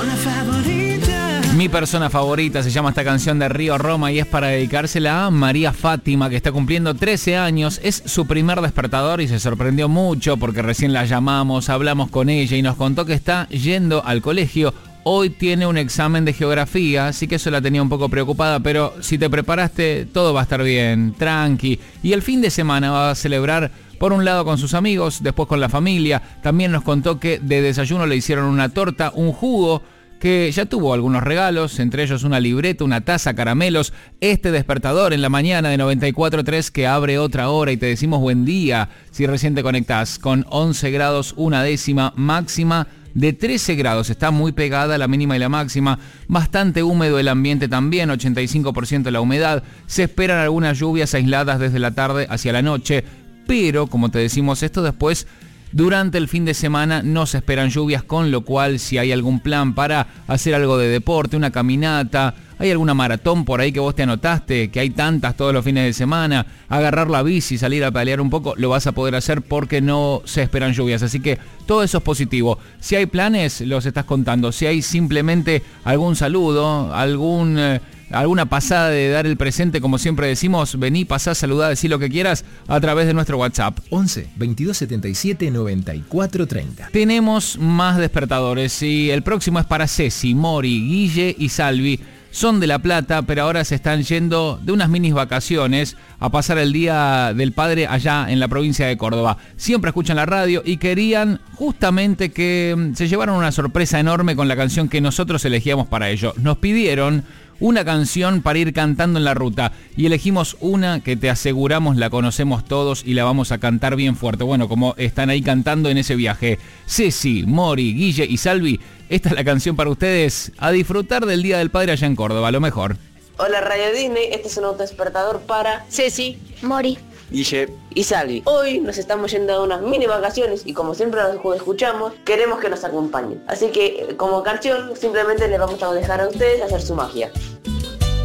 Mi persona favorita, se llama esta canción de Río Roma y es para dedicársela a María Fátima, que está cumpliendo 13 años. Es su primer despertador y se sorprendió mucho porque recién la llamamos, hablamos con ella y nos contó que está yendo al colegio. Hoy tiene un examen de geografía, así que eso la tenía un poco preocupada, pero si te preparaste, todo va a estar bien, tranqui. Y el fin de semana va a celebrar, por un lado con sus amigos, después con la familia. También nos contó que de desayuno le hicieron una torta, un jugo, que ya tuvo algunos regalos, entre ellos una libreta, una taza, caramelos, este despertador en la mañana de 94.3 que abre otra hora y te decimos buen día si recién te conectás, con 11 grados una décima, máxima de 13 grados, está muy pegada la mínima y la máxima, bastante húmedo el ambiente también, 85% la humedad, se esperan algunas lluvias aisladas desde la tarde hacia la noche, pero como te decimos esto después, durante el fin de semana no se esperan lluvias, con lo cual si hay algún plan para hacer algo de deporte, una caminata, hay alguna maratón por ahí que vos te anotaste, que hay tantas todos los fines de semana, agarrar la bici, salir a pedalear un poco, lo vas a poder hacer porque no se esperan lluvias. Así que todo eso es positivo. Si hay planes, los estás contando. Si hay simplemente algún saludo, alguna pasada de dar el presente, como siempre decimos, vení, pasá, saludá, decí lo que quieras a través de nuestro WhatsApp. 11 22 77 94 30. Tenemos más despertadores y el próximo es para Ceci, Mori, Guille y Salvi. Son de La Plata, pero ahora se están yendo de unas minis vacaciones a pasar el Día del Padre allá en la provincia de Córdoba. Siempre escuchan la radio y querían justamente que se llevaran una sorpresa enorme con la canción que nosotros elegíamos para ello. Nos pidieron una canción para ir cantando en la ruta y elegimos una que te aseguramos la conocemos todos y la vamos a cantar bien fuerte. Bueno, como están ahí cantando en ese viaje, Ceci, Mori, Guille y Salvi, esta es la canción para ustedes, a disfrutar del Día del Padre allá en Córdoba, lo mejor. Hola Radio Disney, este es un autodespertador para Ceci, Mori, Guille y Salvi. Hoy nos estamos yendo a unas mini vacaciones y como siempre los escuchamos, queremos que nos acompañen. Así que como canción simplemente les vamos a dejar a ustedes hacer su magia.